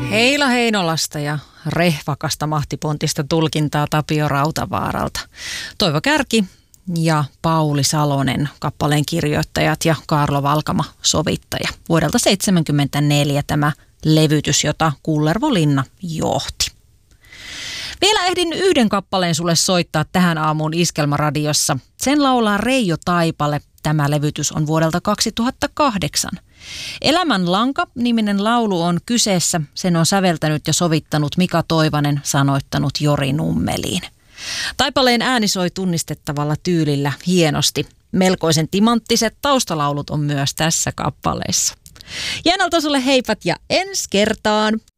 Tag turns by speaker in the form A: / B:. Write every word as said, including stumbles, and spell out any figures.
A: Heila Heinolasta ja rehvakasta mahtipontista tulkintaa Tapio Rautavaaralta. Toivo Kärki ja Pauli Salonen, kappaleen kirjoittajat, ja Kaarlo Valkama, sovittaja. Vuodelta seitsemänkymmentäneljä tämä levytys, jota Kullervo Linna johti. Vielä ehdin yhden kappaleen sulle soittaa tähän aamuun Iskelmaradiossa. Sen laulaa Reijo Taipale. Tämä levytys on vuodelta kaksituhattakahdeksan. Elämän lanka -niminen laulu on kyseessä. Sen on säveltänyt ja sovittanut Mika Toivanen, sanoittanut Jori Nummeliin. Taipaleen ääni soi tunnistettavalla tyylillä hienosti. Melkoisen timanttiset taustalaulut on myös tässä kappaleessa. Jäänältä sulle heipat ja ensi kertaan!